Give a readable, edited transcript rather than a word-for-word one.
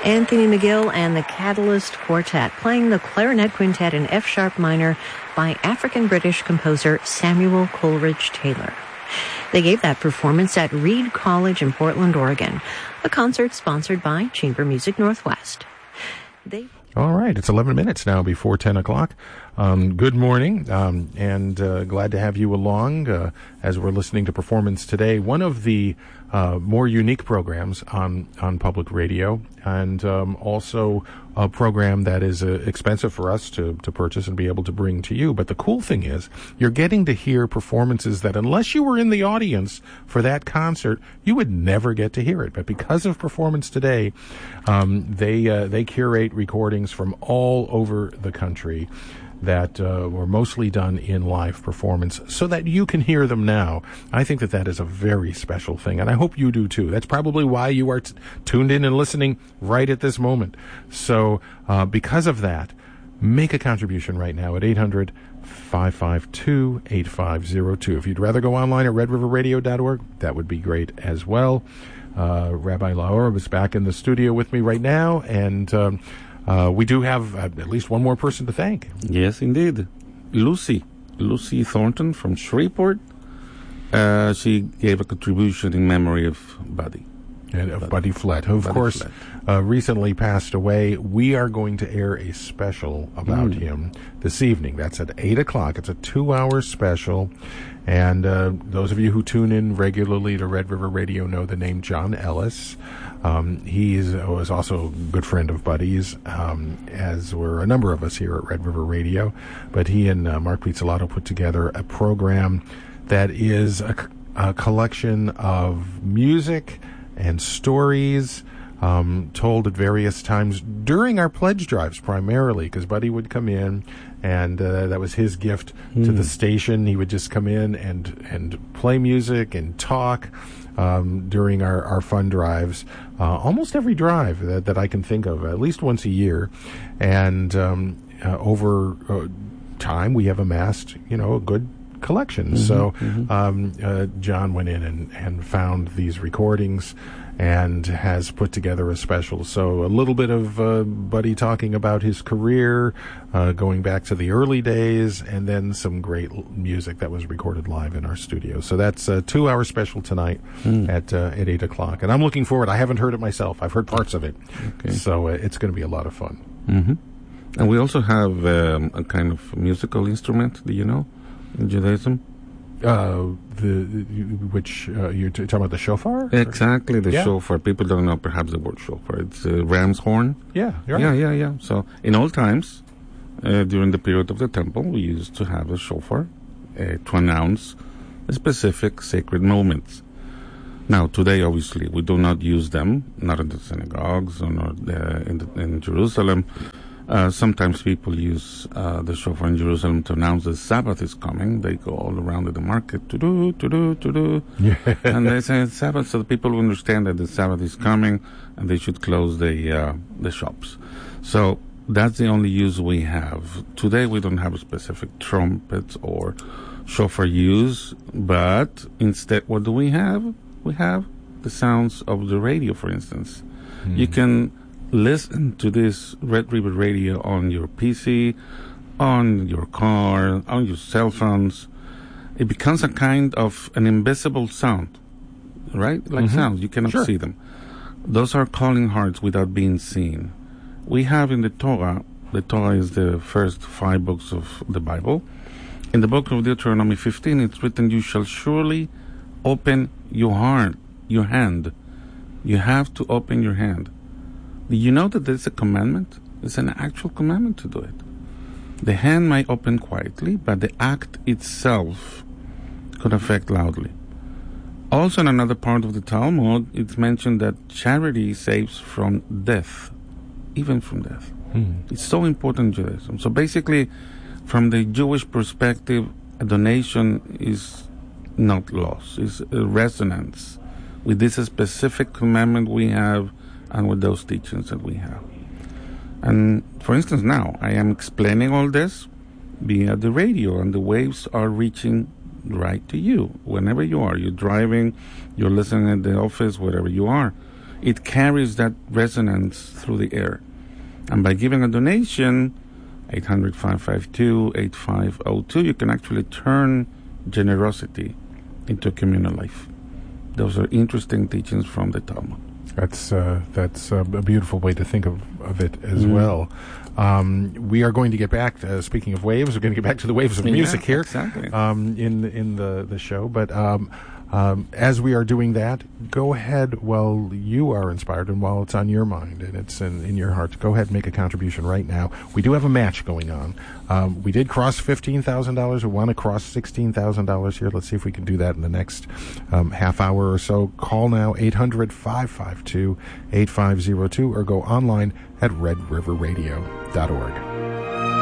Anthony McGill and the Catalyst Quartet playing the Clarinet Quintet in F-sharp minor by African-British composer Samuel Coleridge Taylor. They gave that performance at Reed College in Portland, Oregon, a concert sponsored by Chamber Music Northwest. All right, it's 11 minutes now before 10 o'clock. Good morning, and glad to have you along as we're listening to Performance Today, one of the more unique programs on public radio, and also a program that is expensive for us to purchase and be able to bring to you. But the cool thing is you're getting to hear performances that unless you were in the audience for that concert, you would never get to hear it. But because of Performance Today, they curate recordings from all over the country that were mostly done in live performance so that you can hear them now. I think that is a very special thing, and I hope you do too. That's probably why you are tuned in and listening right at this moment. So because of that, make a contribution right now at 800-552-8502. If you'd rather go online at redriverradio.org, that would be great as well. Rabbi Laura is back in the studio with me right now, and we do have at least one more person to thank. Yes, indeed. Lucy Thornton from Shreveport. She gave a contribution in memory of Buddy. And of Buddy Flett, who, of course, recently passed away. We are going to air a special about him this evening. That's at 8 o'clock. It's a 2-hour special. And those of you who tune in regularly to Red River Radio know the name John Ellis. He was also a good friend of Buddy's, as were a number of us here at Red River Radio. But he and Mark Pizzolatto put together a program that is a collection of music and stories told at various times during our pledge drives, primarily, because Buddy would come in, and that was his gift to the station. He would just come in and play music and talk during our fun drives, almost every drive that I can think of, at least once a year. And over time, we have amassed, a good collection. So John went in and found these recordings and has put together a special. So a little bit of Buddy talking about his career, going back to the early days, and then some great music that was recorded live in our studio. So that's a 2-hour special tonight at 8 o'clock. And I'm looking forward. I haven't heard it myself. I've heard parts of it. Okay. So it's going to be a lot of fun. And we also have a kind of musical instrument, do you know, in Judaism? Which you're talking about the shofar? Exactly, the shofar. People don't know perhaps the word shofar. It's a ram's horn. Yeah, you're right. Yeah. So in old times, during the period of the temple, we used to have a shofar to announce specific sacred moments. Now, today, obviously, we do not use them, not in the synagogues or not in Jerusalem. Sometimes people use the shofar in Jerusalem to announce the Sabbath is coming. They go all around the market, to-do, and they say it's Sabbath, so the people will understand that the Sabbath is coming, and they should close the shops. So that's the only use we have. Today we don't have a specific trumpets or shofar use, but instead what do we have? We have the sounds of the radio, for instance. You can listen to this Red River Radio on your PC, on your car, on your cell phones. It becomes a kind of an invisible sound, right? Like sounds, you cannot see them. Those are calling hearts without being seen. We have in the Torah is the first 5 books of the Bible. In the book of Deuteronomy 15, it's written, you shall surely open your hand. You have to open your hand. Do you know that there's a commandment? It's an actual commandment to do it. The hand might open quietly, but the act itself could affect loudly. Also, in another part of the Talmud, it's mentioned that charity saves from death, even from death. It's so important in Judaism. So basically, from the Jewish perspective, a donation is not loss. It's a resonance with this specific commandment we have and with those teachings that we have. And for instance, now I am explaining all this via the radio, and the waves are reaching right to you whenever you are. You're driving, you're listening at the office, wherever you are. it carries that resonance through the air. And by giving a donation, 800-552-8502, you can actually turn generosity into communal life. Those are interesting teachings from the Talmud. That's a beautiful way to think of it as well. We are going to get back, speaking of waves, we're going to get back to the waves of music here exactly. in the show. But as we are doing that, go ahead while you are inspired and while it's on your mind and it's in your heart, go ahead and make a contribution right now. We do have a match going on. We did cross $15,000. We want to cross $16,000 here. Let's see if we can do that in the next half hour or so. Call now, 800-552-8502, or go online at redriverradio.org.